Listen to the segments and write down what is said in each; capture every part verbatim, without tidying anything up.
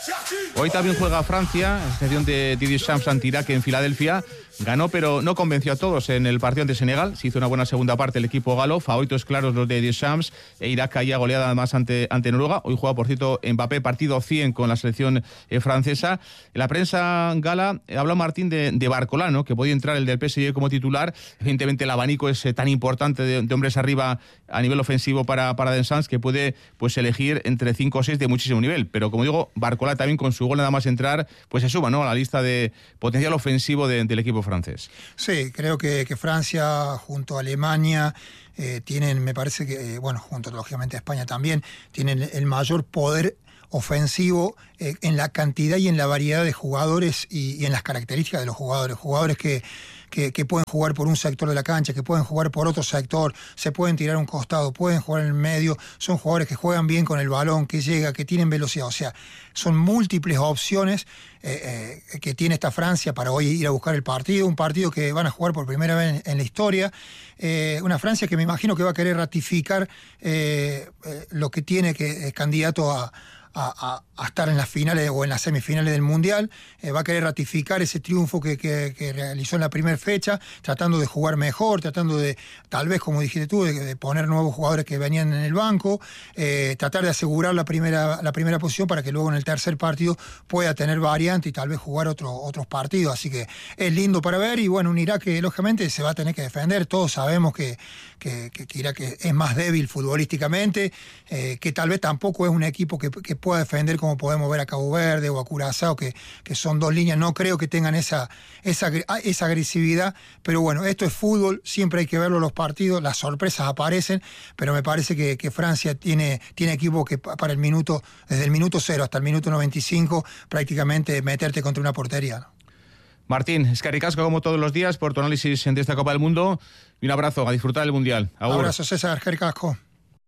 Hoy también juega Francia, en excepción de Didier Deschamps ante Irak en Filadelfia. Ganó, pero no convenció a todos en el partido ante Senegal. Se hizo una buena segunda parte el equipo galo. Favoritos claros los de Deschamps. E Irak caía goleada además ante, ante Noruega. Hoy juega, por cierto, Mbappé, partido cien con la selección eh, francesa. En la prensa gala eh, habló Martín de, de Barcola, ¿no? Que podía entrar el del P S G como titular. Evidentemente el abanico es eh, tan importante de, de hombres arriba a nivel ofensivo para, para Deschamps, que puede pues elegir entre cinco o seis de muchísimo nivel. Pero como digo, Barcola también con su gol nada más entrar, pues se suma, ¿no?, a la lista de potencial ofensivo de, del equipo francés. Sí, creo que, que Francia junto a Alemania eh, tienen, me parece que, eh, bueno, junto lógicamente a España también, tienen el mayor poder ofensivo eh, en la cantidad y en la variedad de jugadores y, y en las características de los jugadores. Jugadores que, que, que pueden jugar por un sector de la cancha, que pueden jugar por otro sector, se pueden tirar a un costado, pueden jugar en el medio. Son jugadores que juegan bien con el balón, que llega, que tienen velocidad. O sea, son múltiples opciones eh, eh, que tiene esta Francia para hoy ir a buscar el partido. Un partido que van a jugar por primera vez en, en la historia. Eh, una Francia que me imagino que va a querer ratificar eh, eh, lo que tiene, que es candidato a A, a, a estar en las finales o en las semifinales del Mundial. Eh, va a querer ratificar ese triunfo que, que, que realizó en la primera fecha, tratando de jugar mejor, tratando de, tal vez como dijiste tú, de, de poner nuevos jugadores que venían en el banco, eh, tratar de asegurar la primera, la primera posición para que luego en el tercer partido pueda tener variante y tal vez jugar otro, otros partidos. Así que es lindo para ver, y bueno, un Irak que lógicamente se va a tener que defender. Todos sabemos que, que, que, que Irak es más débil futbolísticamente, eh, que tal vez tampoco es un equipo que, que pueda defender como podemos ver a Cabo Verde o a Curazao, que, que son dos líneas. No creo que tengan esa, esa, esa agresividad, pero bueno, esto es fútbol, siempre hay que verlo los partidos, las sorpresas aparecen, pero me parece que, que Francia tiene, tiene equipo que para el minuto, desde el minuto cero hasta el minuto noventa y cinco, prácticamente meterte contra una portería, ¿no? Martín, es que ricasco como todos los días por tu análisis de esta Copa del Mundo, y un abrazo, a disfrutar del Mundial. Un abrazo, César, que ricasco.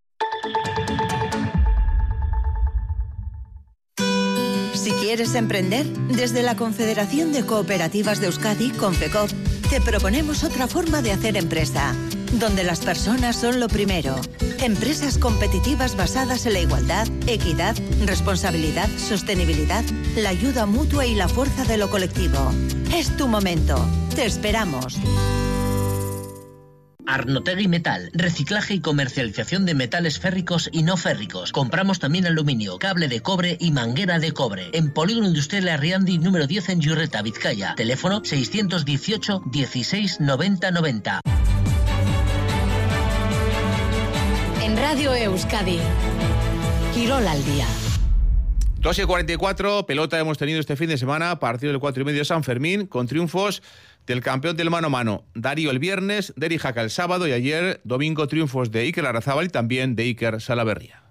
Si quieres emprender, desde la Confederación de Cooperativas de Euskadi, Confecop, te proponemos otra forma de hacer empresa, donde las personas son lo primero. Empresas competitivas basadas en la igualdad, equidad, responsabilidad, sostenibilidad, la ayuda mutua y la fuerza de lo colectivo. Es tu momento. Te esperamos. Arnotegui Metal, reciclaje y comercialización de metales férricos y no férricos. Compramos también aluminio, cable de cobre y manguera de cobre. En Polígono Industrial Arriandi número diez en Yurreta, Vizcaya. Teléfono seiscientos dieciocho dieciséis noventa noventa. En Radio Euskadi, Quirol al día. dos y cuarenta y cuatro, pelota hemos tenido este fin de semana, partido del cuatro y medio de San Fermín, con triunfos del campeón del mano a mano, Darío, el viernes, Deri Jaca el sábado, y ayer domingo triunfos de Iker Larrazábal y también de Iker Salaverría.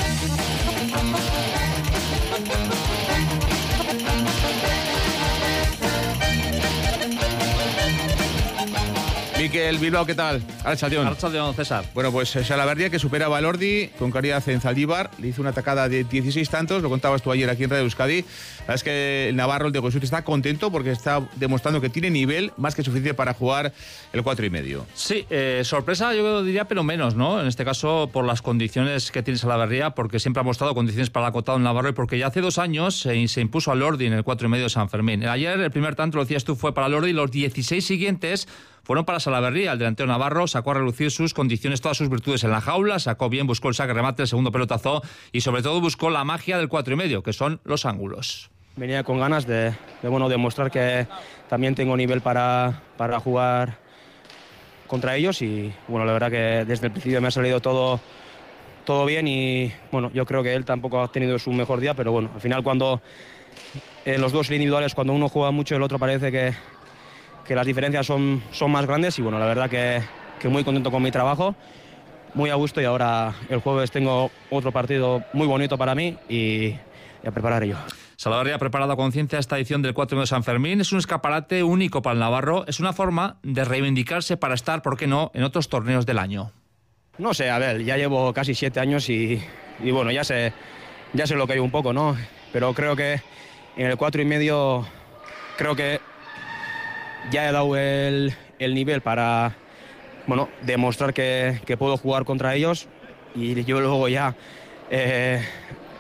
Miquel Bilbao, ¿qué tal? Arratsaldeon. Arratsaldeon, César. Bueno, pues Salaverría, que superaba al Ordi con claridad en Zaldívar, le hizo una atacada de dieciséis tantos, lo contabas tú ayer aquí en Radio Euskadi. La verdad es que el navarro, el de Goisut, está contento porque está demostrando que tiene nivel más que suficiente para jugar el cuatro y medio. Sí, eh, sorpresa yo diría, pero menos, ¿no? En este caso, por las condiciones que tiene Salaverría, porque siempre ha mostrado condiciones para el acotado en Navarro, y porque ya hace dos años eh, se impuso al Ordi en el cuatro y medio de San Fermín. Ayer el primer tanto, lo decías tú, fue para el Ordi, y los dieciséis siguientes fueron para Salaverría. El delantero navarro sacó a relucir sus condiciones, todas sus virtudes en la jaula, sacó bien, buscó el saque remate, el segundo pelotazo, y sobre todo buscó la magia del cuatro y medio, que son los ángulos. Venía con ganas de, de bueno, demostrar que también tengo nivel para, para jugar contra ellos, y bueno, la verdad que desde el principio me ha salido todo, todo bien, y bueno, yo creo que él tampoco ha tenido su mejor día, pero bueno, al final cuando en eh, los dos individuales, cuando uno juega mucho, el otro parece que que las diferencias son, son más grandes, y bueno, la verdad que, que muy contento con mi trabajo, muy a gusto, y ahora el jueves tengo otro partido muy bonito para mí y, y a preparar ello. Salaverría ha preparado a conciencia esta edición del cuatro y medio de San Fermín. Es un escaparate único para el navarro, es una forma de reivindicarse para estar, ¿por qué no?, en otros torneos del año. No sé, a ver, ya llevo casi siete años y, y bueno, ya sé, ya sé lo que hay un poco, ¿no? Pero creo que en el cuatro y medio, creo que ya he dado el, el nivel para, bueno, demostrar que, que puedo jugar contra ellos, y yo luego ya eh,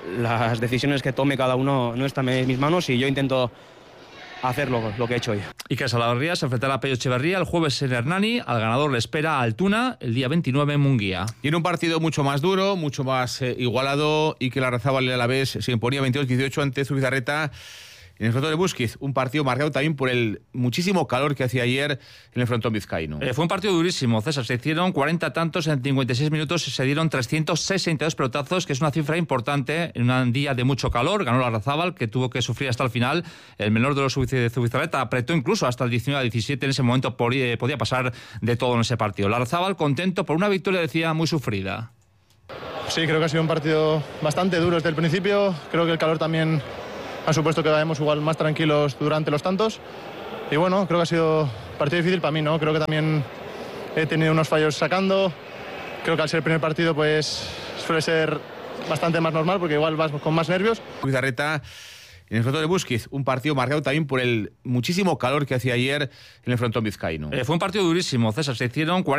las decisiones que tome cada uno no están en mis manos y yo intento hacer lo, lo que he hecho hoy. Iker Salaverría se enfrentará a Pello Echeverría el jueves en Hernani. Al ganador le espera a Altuna el día veintinueve en Munguía. Y en un partido mucho más duro, mucho más eh, igualado, y que la Larrazábal a la vez se imponía veintidós dieciocho ante Zubizarreta en el frontón de Busquiz. Un partido marcado también por el muchísimo calor que hacía ayer en el frontón vizcaíno. Eh, fue un partido durísimo, César. Se hicieron cuarenta tantos en cincuenta y seis minutos y se dieron trescientos sesenta y dos pelotazos, que es una cifra importante en un día de mucho calor. Ganó la Larrazábal, que tuvo que sufrir hasta el final. El menor de los de Zubizarreta apretó incluso hasta el diecinueve a diecisiete. En ese momento podía pasar de todo en ese partido. La Larrazábal contento por una victoria, decía, muy sufrida. Sí, creo que ha sido un partido bastante duro desde el principio. Creo que el calor también ha supuesto que vayamos igual más tranquilos durante los tantos. Y bueno, creo que ha sido un partido difícil para mí, ¿no? Creo que también he tenido unos fallos sacando. Creo que al ser el primer partido pues suele ser bastante más normal porque igual vas con más nervios. Zubizarreta en el frontón de Busquiz, un partido marcado también por el muchísimo calor que hacía ayer en el frontón vizcaíno. Eh, fue un partido durísimo, César. Se hicieron